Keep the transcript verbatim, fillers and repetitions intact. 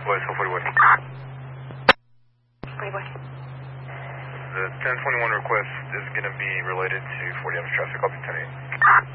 West forty-one. forty-one. The ten twenty-one request is going to be related to forty M's traffic. Copy ten eight.